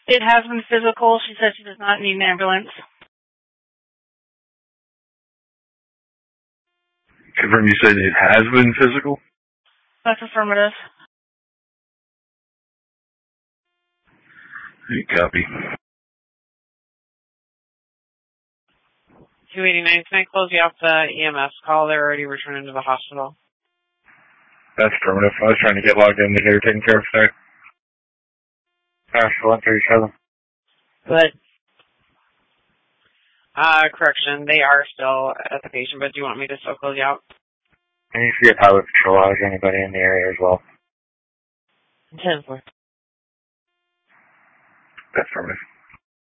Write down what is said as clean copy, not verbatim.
It has been physical. She said she does not need an ambulance. Confirm you said it has been physical? That's affirmative. You copy. 289, can I close you off the EMS call? They're already returning to the hospital. That's affirmative. I was trying to get logged in to get her taken care of, sorry. Gosh, 137. But, correction, they are still at the patient, but do you want me to still close you out? And you forget highway patrol. Is there anybody in the area as well? 10-4. That's affirmative.